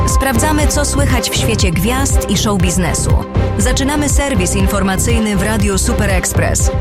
Sprawdzamy, co słychać w świecie gwiazd i show biznesu. Zaczynamy serwis informacyjny w Radiu Super Express.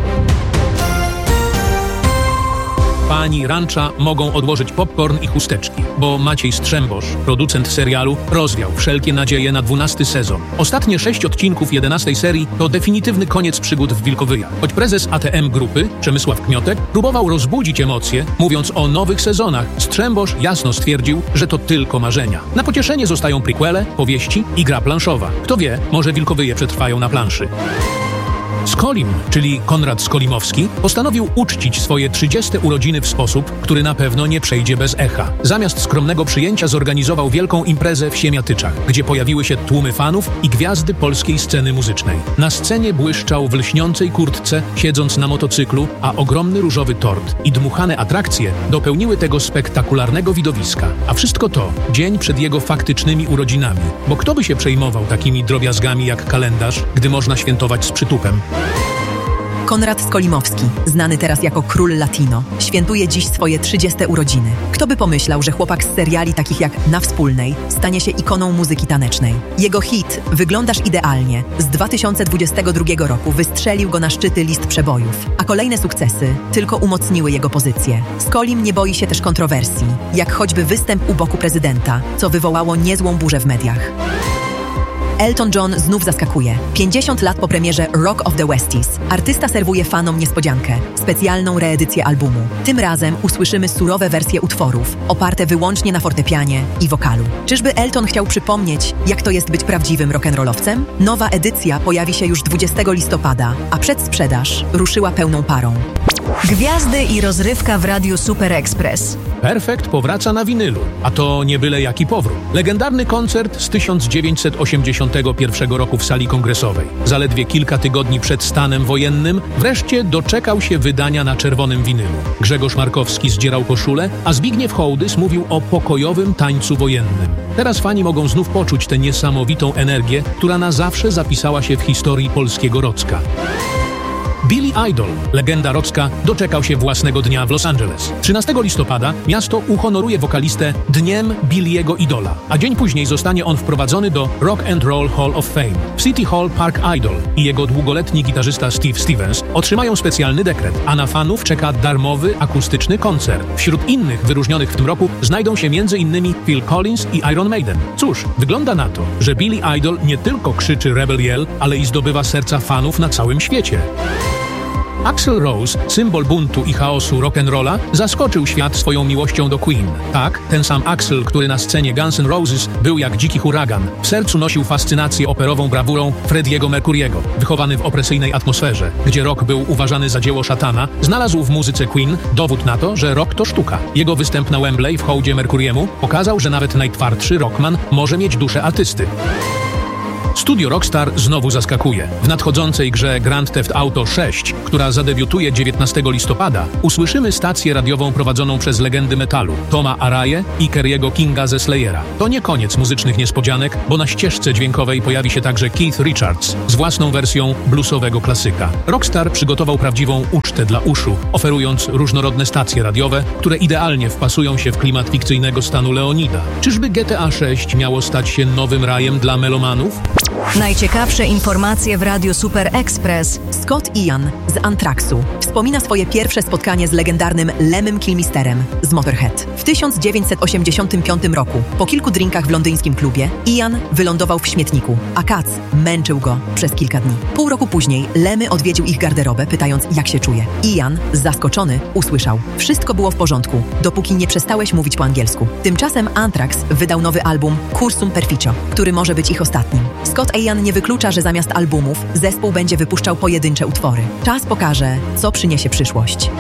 Pani Rancha mogą odłożyć popcorn i chusteczki, bo Maciej Strzembosz, producent serialu, rozwiał wszelkie nadzieje na 12. sezon. Ostatnie 6 odcinków 11. serii to definitywny koniec przygód w Wilkowyjach. Choć prezes ATM Grupy, Przemysław Kmiotek, próbował rozbudzić emocje, mówiąc o nowych sezonach, Strzembosz jasno stwierdził, że to tylko marzenia. Na pocieszenie zostają prequele, powieści i gra planszowa. Kto wie, może Wilkowyje przetrwają na planszy. Skolim, czyli Konrad Skolimowski, postanowił uczcić swoje 30. urodziny w sposób, który na pewno nie przejdzie bez echa. Zamiast skromnego przyjęcia zorganizował wielką imprezę w Siemiatyczach, gdzie pojawiły się tłumy fanów i gwiazdy polskiej sceny muzycznej. Na scenie błyszczał w lśniącej kurtce, siedząc na motocyklu, a ogromny różowy tort i dmuchane atrakcje dopełniły tego spektakularnego widowiska. A wszystko to dzień przed jego faktycznymi urodzinami, bo kto by się przejmował takimi drobiazgami jak kalendarz, gdy można świętować z przytupem? Konrad Skolimowski, znany teraz jako Król Latino, świętuje dziś swoje 30. urodziny. Kto by pomyślał, że chłopak z seriali takich jak Na Wspólnej stanie się ikoną muzyki tanecznej. Jego hit Wyglądasz idealnie z 2022 roku wystrzelił go na szczyty list przebojów, a kolejne sukcesy tylko umocniły jego pozycję. Skolim nie boi się też kontrowersji, jak choćby występ u boku prezydenta, co wywołało niezłą burzę w mediach. Elton John znów zaskakuje. 50 lat po premierze Rock of the Westies. Artysta serwuje fanom niespodziankę. Specjalną reedycję albumu. Tym razem usłyszymy surowe wersje utworów, oparte wyłącznie na fortepianie i wokalu. Czyżby Elton chciał przypomnieć, jak to jest być prawdziwym rock'n'rollowcem? Nowa edycja pojawi się już 20 listopada, a przedsprzedaż ruszyła pełną parą. Gwiazdy i rozrywka w Radiu Super Express. Perfekt powraca na winylu, a to nie byle jaki powrót. Legendarny koncert z 1981 roku w sali kongresowej. Zaledwie kilka tygodni przed stanem wojennym wreszcie doczekał się wydania na czerwonym winylu. Grzegorz Markowski zdzierał koszulę, a Zbigniew Hołdys mówił o pokojowym tańcu wojennym. Teraz fani mogą znów poczuć tę niesamowitą energię, która na zawsze zapisała się w historii polskiego rocka. Billy Idol, legenda rocka, doczekał się własnego dnia w Los Angeles. 13 listopada miasto uhonoruje wokalistę Dniem Billy'ego Idola, a dzień później zostanie on wprowadzony do Rock and Roll Hall of Fame. W City Hall Park Idol i jego długoletni gitarzysta Steve Stevens otrzymają specjalny dekret, a na fanów czeka darmowy, akustyczny koncert. Wśród innych wyróżnionych w tym roku znajdą się m.in. Phil Collins i Iron Maiden. Cóż, wygląda na to, że Billy Idol nie tylko krzyczy Rebel Yell, ale i zdobywa serca fanów na całym świecie. Axl Rose, symbol buntu i chaosu rock'n'rolla, zaskoczył świat swoją miłością do Queen. Tak, ten sam Axl, który na scenie Guns N' Roses był jak dziki huragan, w sercu nosił fascynację operową brawurą Freddie'ego Mercuriego. Wychowany w opresyjnej atmosferze, gdzie rock był uważany za dzieło szatana, znalazł w muzyce Queen dowód na to, że rock to sztuka. Jego występ na Wembley w hołdzie Mercuriemu pokazał, że nawet najtwardszy rockman może mieć duszę artysty. Studio Rockstar znowu zaskakuje. W nadchodzącej grze Grand Theft Auto 6, która zadebiutuje 19 listopada, usłyszymy stację radiową prowadzoną przez legendy metalu Toma Araye i Kerry'ego Kinga ze Slayera. To nie koniec muzycznych niespodzianek, bo na ścieżce dźwiękowej pojawi się także Keith Richards z własną wersją bluesowego klasyka. Rockstar przygotował prawdziwą ucztę dla uszu, oferując różnorodne stacje radiowe, które idealnie wpasują się w klimat fikcyjnego stanu Leonida. Czyżby GTA 6 miało stać się nowym rajem dla melomanów? Najciekawsze informacje w Radiu Super Express. Scott Ian z Anthraxu wspomina swoje pierwsze spotkanie z legendarnym Lemmym Kilmisterem z Motorhead. W 1985 roku, po kilku drinkach w londyńskim klubie, Ian wylądował w śmietniku, a Katz męczył go przez kilka dni. Pół roku później Lemmy odwiedził ich garderobę, pytając, jak się czuje. Ian, zaskoczony, usłyszał: wszystko było w porządku, dopóki nie przestałeś mówić po angielsku. Tymczasem Anthrax wydał nowy album Cursum Perficio, który może być ich ostatnim. Scott Ian nie wyklucza, że zamiast albumów zespół będzie wypuszczał pojedyncze utwory. Czas pokaże, co przyniesie przyszłość.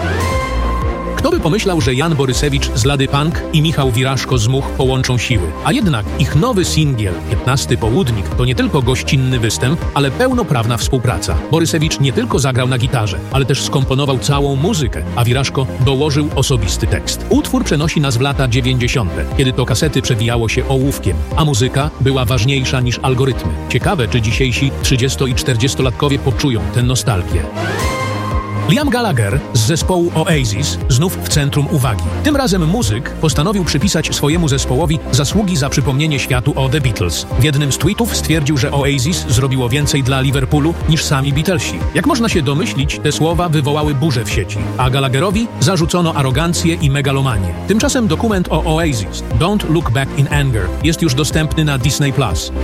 Kto by pomyślał, że Jan Borysewicz z Lady Punk i Michał Wiraszko z Much połączą siły. A jednak ich nowy singiel, 15 Południk, to nie tylko gościnny występ, ale pełnoprawna współpraca. Borysewicz nie tylko zagrał na gitarze, ale też skomponował całą muzykę, a Wiraszko dołożył osobisty tekst. Utwór przenosi nas w lata 90., kiedy to kasety przewijało się ołówkiem, a muzyka była ważniejsza niż algorytmy. Ciekawe, czy dzisiejsi 30- i 40-latkowie poczują tę nostalgię. Liam Gallagher z zespołu Oasis znów w centrum uwagi. Tym razem muzyk postanowił przypisać swojemu zespołowi zasługi za przypomnienie światu o The Beatles. W jednym z tweetów stwierdził, że Oasis zrobiło więcej dla Liverpoolu niż sami Beatlesi. Jak można się domyślić, te słowa wywołały burzę w sieci, a Gallagherowi zarzucono arogancję i megalomanię. Tymczasem dokument o Oasis, Don't Look Back in Anger, jest już dostępny na Disney+.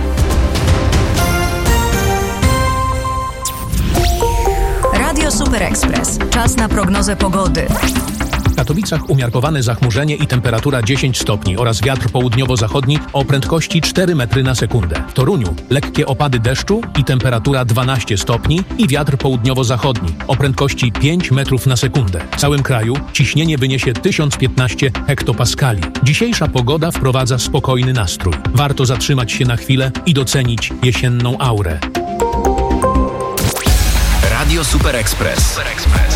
Radio Super Express. Czas na prognozę pogody. W Katowicach umiarkowane zachmurzenie i temperatura 10 stopni oraz wiatr południowo-zachodni o prędkości 4 metry na sekundę. W Toruniu lekkie opady deszczu i temperatura 12 stopni i wiatr południowo-zachodni o prędkości 5 metrów na sekundę. W całym kraju ciśnienie wyniesie 1015 hektopaskali. Dzisiejsza pogoda wprowadza spokojny nastrój. Warto zatrzymać się na chwilę i docenić jesienną aurę. Radio Super Express.